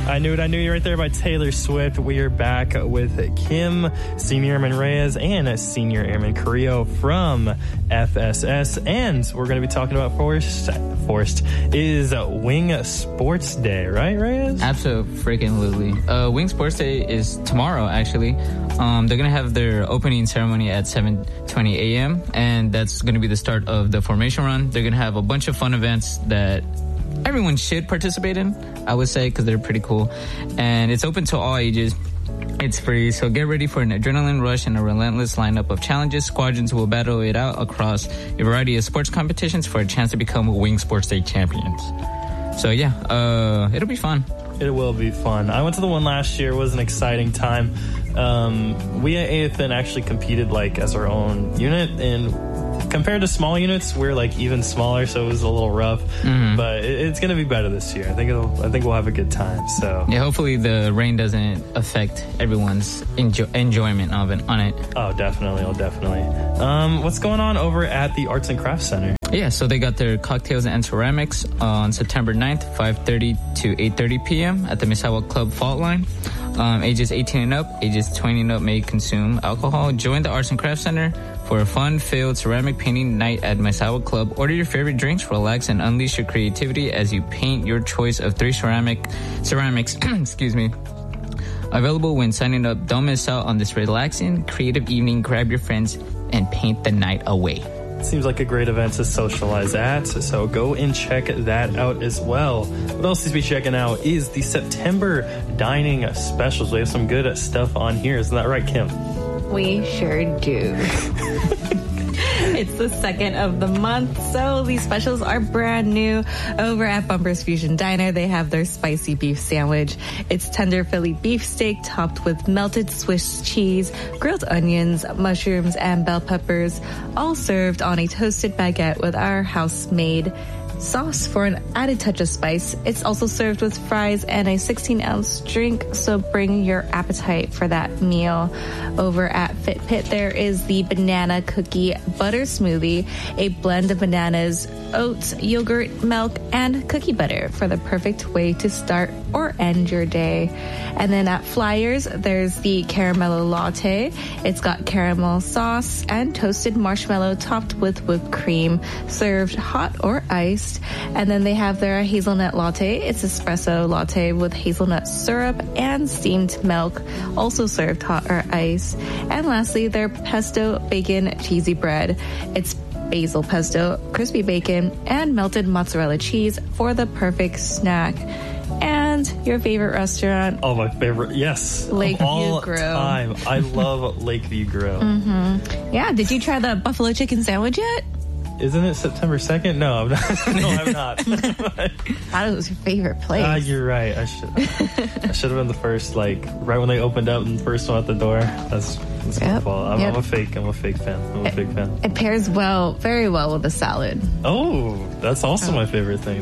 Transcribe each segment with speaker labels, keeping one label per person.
Speaker 1: I Knew It, I Knew You right there by Taylor Swift. We are back with Kim, Senior Airman Reyes, and Senior Airman Carrillo from FSS. And we're going to be talking about Forrest is Wing Sports Day, right, Reyes?
Speaker 2: Absolutely. Wing Sports Day is tomorrow, actually. They're going to have their opening ceremony at 7:20 a.m., and that's going to be the start of the formation run. They're going to have a bunch of fun events that everyone should participate in, I would say, because they're pretty cool. And it's open to all ages. It's free, so get ready for an adrenaline rush and a relentless lineup of challenges. Squadrons will battle it out across a variety of sports competitions for a chance to become Wing Sports Day champions. So yeah, it'll be fun.
Speaker 1: It will be fun. I went to the one last year. It was an exciting time. We at AFN actually competed like as our own unit, and compared to small units, we're like even smaller, so it was a little rough. Mm-hmm. But it's going to be better this year. I think we'll have a good time. So
Speaker 2: yeah, hopefully the rain doesn't affect everyone's enjoyment of it on it.
Speaker 1: Oh, definitely. What's going on over at the Arts and Crafts Center?
Speaker 2: Yeah, so they got their cocktails and ceramics on September 9th, 5:30 to 8:30 p.m. at the Misawa Club Fault Line. Ages 18 and up, ages 20 and up may consume alcohol. Join the Arts and Crafts Center for a fun-filled ceramic painting night at Misawa Club. Order your favorite drinks, relax, and unleash your creativity as you paint your choice of 3 ceramics. Excuse me. Available when signing up. Don't miss out on this relaxing, creative evening. Grab your friends and paint the night away.
Speaker 1: Seems like a great event to socialize at, so go and check that out as well. What else to be checking out is the September dining specials. We have some good stuff on here. Isn't that right, Kim?
Speaker 3: We sure do. It's the 2nd of the month, so these specials are brand new. Over at Bumper's Fusion Diner, they have their spicy beef sandwich. It's tender Philly beefsteak topped with melted Swiss cheese, grilled onions, mushrooms, and bell peppers, all served on a toasted baguette with our house-made sauce for an added touch of spice. It's also served with fries and a 16-ounce drink, so bring your appetite for that meal. Over at Fit Pit, there is the banana cookie butter smoothie, a blend of bananas, oats, yogurt, milk, and cookie butter for the perfect way to start or end your day. And then at Flyers, there's the caramello latte. It's got caramel sauce and toasted marshmallow topped with whipped cream, served hot or iced. And then they have their hazelnut latte. It's espresso latte with hazelnut syrup and steamed milk, also served hot or iced. And lastly, their pesto bacon cheesy bread. It's basil pesto, crispy bacon, and melted mozzarella cheese for the perfect snack. And your favorite restaurant?
Speaker 1: Oh, my favorite, yes.
Speaker 3: Lakeview Grill.
Speaker 1: Time. I love Lakeview Grill.
Speaker 3: Mm-hmm. Yeah, did you try the buffalo chicken sandwich yet?
Speaker 1: Isn't it September 2nd? No, I'm not. No, I'm not.
Speaker 3: Thought it was your favorite place.
Speaker 1: You're right. I should have been the first, like, right when they opened up and the first one at the door. That's my fault. I'm a fake fan.
Speaker 3: It pairs very well with the salad.
Speaker 1: Oh, that's also my favorite thing.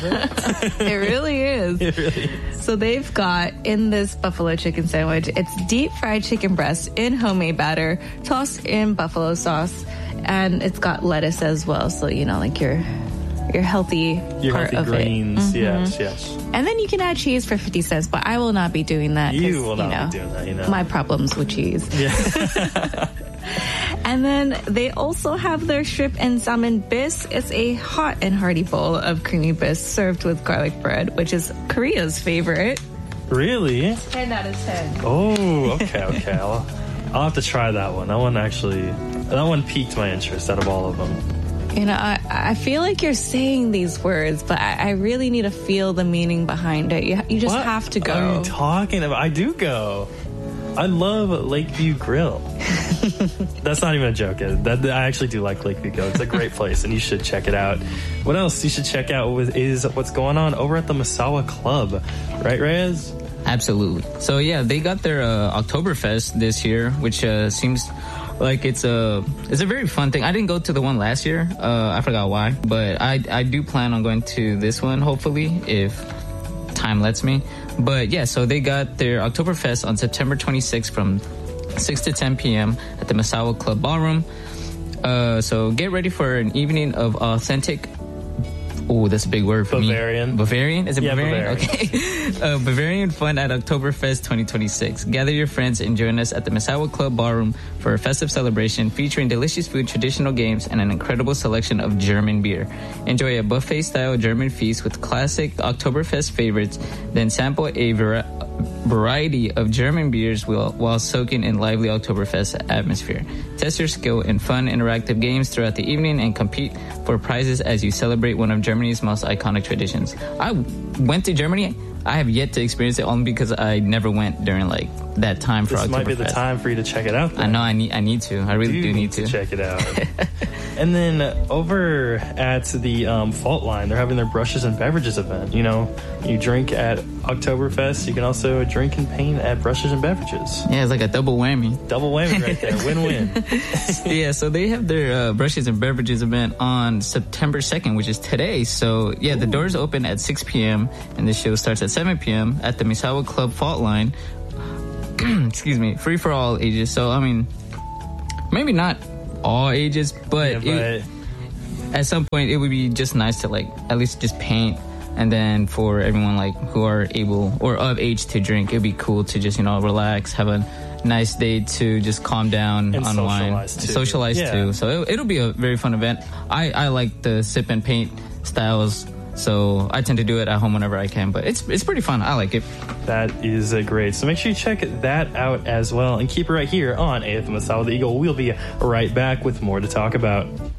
Speaker 3: It really is.
Speaker 1: It really is.
Speaker 3: So they've got, in this buffalo chicken sandwich, it's deep fried chicken breast in homemade batter, tossed in buffalo sauce, and it's got lettuce as well. So, like your healthy part of
Speaker 1: greens.
Speaker 3: it.
Speaker 1: Mm-hmm. Yes.
Speaker 3: And then you can add cheese for 50 cents, but I will not be doing that.
Speaker 1: You will not be doing that,
Speaker 3: My problems with cheese.
Speaker 1: Yeah.
Speaker 3: And then they also have their shrimp and salmon bis. It's a hot and hearty bowl of creamy bis served with garlic bread, which is Korea's favorite.
Speaker 1: Really?
Speaker 3: 10 out of 10.
Speaker 1: Oh, okay. I'll have to try that one. That one piqued my interest out of all of them.
Speaker 3: I feel like you're saying these words, but I really need to feel the meaning behind it. You just have to go.
Speaker 1: What are you talking about? I do go. I love Lakeview Grill. That's not even a joke. I actually do like Lakeview Grill. It's a great place, and you should check it out. What else you should check out is what's going on over at the Misawa Club. Right, Reyes?
Speaker 2: Absolutely. So, yeah, they got their Oktoberfest this year, which seems like it's a very fun thing. I didn't go to the one last year. I forgot why. But I do plan on going to this one, hopefully, if time lets me. But yeah, so they got their Oktoberfest on September 26th from 6 to 10 p.m. at the Misawa Club Ballroom. So get ready for an evening of authentic Oh, that's a big word for
Speaker 1: Bavarian.
Speaker 2: me. Bavarian? Is it
Speaker 1: Yeah,
Speaker 2: Bavarian?
Speaker 1: Bavarian.
Speaker 2: Okay. Bavarian Fun at Oktoberfest 2026. Gather your friends and join us at the Misawa Club Ballroom for a festive celebration featuring delicious food, traditional games, and an incredible selection of German beer. Enjoy a buffet-style German feast with classic Oktoberfest favorites, then sample a variety of German beers while soaking in lively Oktoberfest atmosphere. Test your skill in fun, interactive games throughout the evening and compete for prizes as you celebrate one of Germany's most iconic traditions. I went to Germany. I have yet to experience it only because I never went during like that time for Oktoberfest.
Speaker 1: This might be the time for you to check it out.
Speaker 2: I know I need to. I really do need to
Speaker 1: check it out. And then over at the Fault Line, they're having their brushes and beverages event. You know, you drink at Oktoberfest, you can also drink and paint at brushes and beverages.
Speaker 2: Yeah, it's like a double whammy.
Speaker 1: Double whammy right there. Win-win.
Speaker 2: Yeah, so they have their brushes and beverages event on September 2nd, which is today. So, yeah, the doors open at 6 p.m. and the show starts at 7 p.m. at the Misawa Club Fault Line. Excuse me. Free for all ages. So, I mean, maybe not all ages, but at some point it would be just nice to like at least just paint, and then for everyone like who are able or of age to drink, it'd be cool to just, you know, relax, have a nice day to just calm down,
Speaker 1: and
Speaker 2: unwind, socialize too. So it'll be a very fun event. I like the sip and paint styles, so I tend to do it at home whenever I can, but it's pretty fun. I like it.
Speaker 1: That is great. So make sure you check that out as well, and keep it right here on AFM Misawa the Eagle. We'll be right back with more to talk about.